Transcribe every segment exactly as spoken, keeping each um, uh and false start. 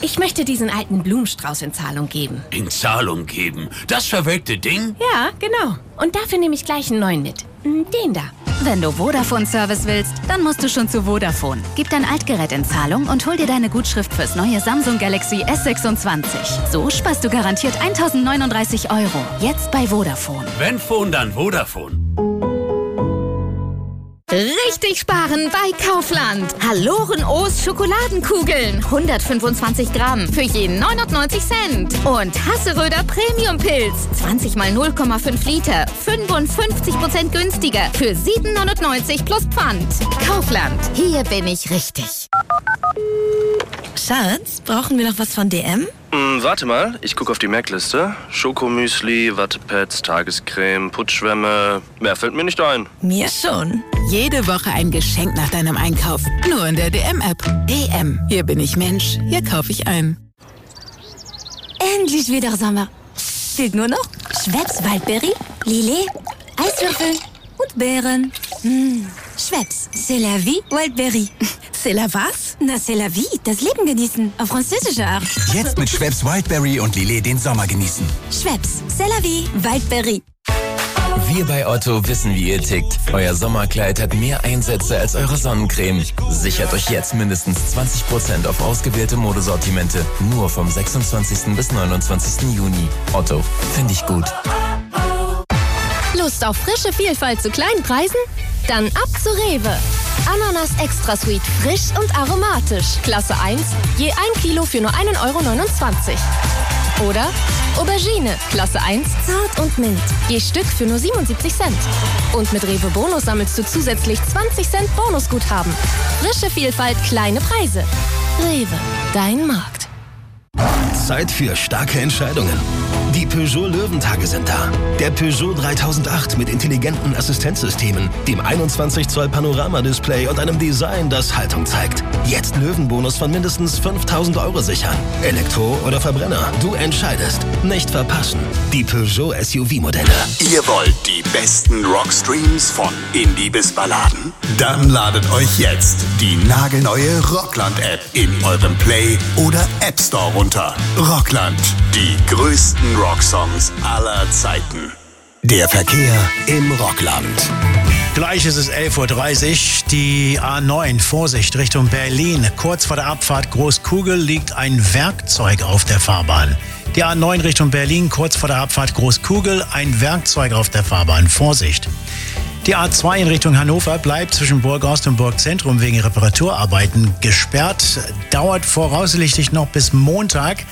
Ich möchte diesen alten Blumenstrauß in Zahlung geben. In Zahlung geben? Das verwelkte Ding? Ja, genau. Und dafür nehme ich gleich einen neuen mit. Den da. Wenn du Vodafone-Service willst, dann musst du schon zu Vodafone. Gib dein Altgerät in Zahlung und hol dir deine Gutschrift fürs neue Samsung Galaxy S sechsundzwanzig. So sparst du garantiert eintausendneununddreißig Euro. Jetzt bei Vodafone. Wenn Phone, dann Vodafone. Richtig sparen bei Kaufland. Haloren O's Schokoladenkugeln. hundertfünfundzwanzig Gramm für jeden neunundneunzig Cent. Und Hasseröder Premium Pilz. zwanzig mal null Komma fünf Liter. fünfundfünfzig Prozent günstiger. Für sieben neunundneunzig plus Pfand. Kaufland. Hier bin ich richtig. Schatz, brauchen wir noch was von D M? Hm, warte mal, ich gucke auf die Merkliste. Schokomüsli, Wattepads, Tagescreme, Putzschwämme. Mehr fällt mir nicht ein. Mir schon. Jede Woche ein Geschenk nach deinem Einkauf. Nur in der D M-App. D M. Hier bin ich Mensch. Hier kaufe ich ein. Endlich wieder Sommer. Fehlt nur noch Schweppes Waldbeere, Lillet, Eiswürfel und Beeren. Mmh. Schweppes, c'est la vie, Wildberry. C'est la was? Na, c'est la vie, das Leben genießen. Auf französische Art. Jetzt mit Schweppes Wildberry und Lillet den Sommer genießen. Schweppes, c'est la vie, Wildberry. Wir bei Otto wissen, wie ihr tickt. Euer Sommerkleid hat mehr Einsätze als eure Sonnencreme. Sichert euch jetzt mindestens zwanzig Prozent auf ausgewählte Modesortimente. Nur vom sechsundzwanzigsten bis neunundzwanzigsten Juni. Otto, finde ich gut. Lust auf frische Vielfalt zu kleinen Preisen? Dann ab zu Rewe. Ananas Extra Sweet, frisch und aromatisch. Klasse eins, je ein Kilo für nur ein Euro neunundzwanzig. Oder Aubergine, Klasse eins, zart und mild. Je Stück für nur siebenundsiebzig Cent. Und mit Rewe Bonus sammelst du zusätzlich zwanzig Cent Bonusguthaben. Frische Vielfalt, kleine Preise. Rewe, dein Markt. Zeit für starke Entscheidungen. Die Peugeot Löwentage sind da. Der Peugeot dreitausendacht mit intelligenten Assistenzsystemen, dem einundzwanzig Zoll Panoramadisplay und einem Design, das Haltung zeigt. Jetzt Löwenbonus von mindestens fünftausend Euro sichern. Elektro oder Verbrenner, du entscheidest. Nicht verpassen. Die Peugeot S U V-Modelle. Ihr wollt die besten Rockstreams von Indie bis Balladen? Dann ladet euch jetzt die nagelneue Rockland-App in eurem Play- oder App Store runter. Rockland, die größten Rocksongs aller Zeiten. Der Verkehr im Rockland. Gleich ist es elf Uhr dreißig. Die A neun, Vorsicht, Richtung Berlin. Kurz vor der Abfahrt Großkugel liegt ein Werkzeug auf der Fahrbahn. Die A neun Richtung Berlin, kurz vor der Abfahrt Großkugel, ein Werkzeug auf der Fahrbahn. Vorsicht. Die A zwei in Richtung Hannover bleibt zwischen Burgost und Burgzentrum wegen Reparaturarbeiten gesperrt. Dauert voraussichtlich noch bis Montag.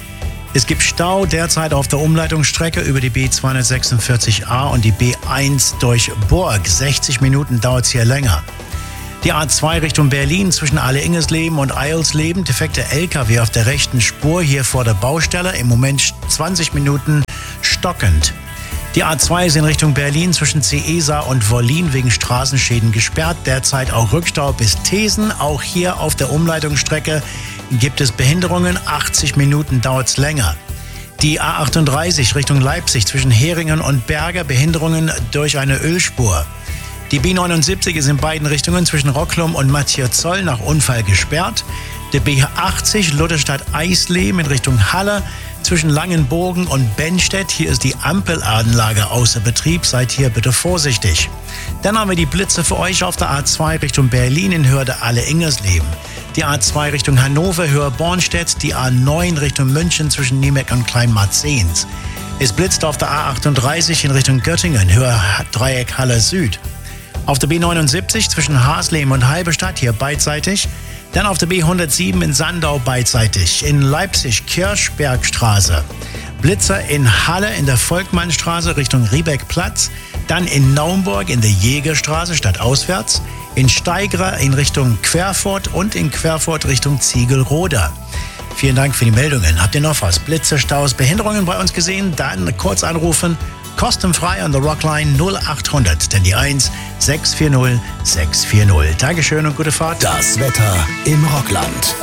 Es gibt Stau derzeit auf der Umleitungsstrecke über die B zweihundertsechsundvierzig A und die B eins durch Burg. sechzig Minuten dauert es hier länger. Die A zwei Richtung Berlin zwischen Alle-Ingesleben und Eilsleben. Defekte L K W auf der rechten Spur hier vor der Baustelle. Im Moment zwanzig Minuten stockend. Die A zwei ist in Richtung Berlin zwischen Ceesa und Wollin wegen Straßenschäden gesperrt. Derzeit auch Rückstau bis Thesen. Auch hier auf der Umleitungsstrecke gibt es Behinderungen. achtzig Minuten dauert es länger. Die A achtunddreißig Richtung Leipzig zwischen Heringen und Berger. Behinderungen durch eine Ölspur. Die B neunundsiebzig ist in beiden Richtungen zwischen Rocklum und Matthias-Zoll nach Unfall gesperrt. Der B achtzig Lutherstadt-Eisleben in Richtung Halle zwischen Langenbogen und Benstedt. Hier ist die Ampelanlage außer Betrieb. Seid hier bitte vorsichtig. Dann haben wir die Blitze für euch auf der A zwei Richtung Berlin in Hörde Alle-Ingesleben. Die A zwei Richtung Hannover, Höhe Bornstedt. Die A neun Richtung München zwischen Niemeck und Kleinmarzens. Es blitzt auf der A achtunddreißig in Richtung Göttingen, Höhe Dreieck Halle Süd. Auf der B neunundsiebzig zwischen Hasleben und Halberstadt, hier beidseitig. Dann auf der B hundertsieben in Sandau beidseitig. In Leipzig Kirchbergstraße. Blitzer in Halle in der Volkmannstraße Richtung Riebeckplatz. Dann in Naumburg in der Jägerstraße stadtauswärts. In Steigra in Richtung Querfurt und in Querfurt Richtung Ziegelroda. Vielen Dank für die Meldungen. Habt ihr noch was? Blitze, Staus, Behinderungen bei uns gesehen? Dann kurz anrufen. Kostenfrei an der Rockline null achthundert, denn die eins sechs vier null sechs vier null. Dankeschön und gute Fahrt. Das Wetter im Rockland.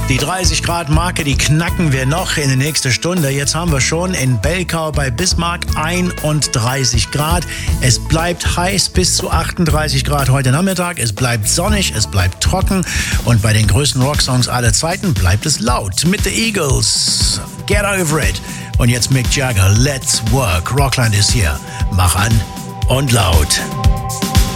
Die dreißig Grad Marke, die knacken wir noch in die nächste Stunde. Jetzt haben wir schon in Belkau bei Bismarck einunddreißig Grad. Es bleibt heiß bis zu achtunddreißig Grad heute Nachmittag. Es bleibt sonnig, es bleibt trocken. Und bei den größten Rocksongs aller Zeiten bleibt es laut. Mit The Eagles, Get Over It. Und jetzt Mick Jagger, Let's Work. Rockland ist hier. Mach an und laut.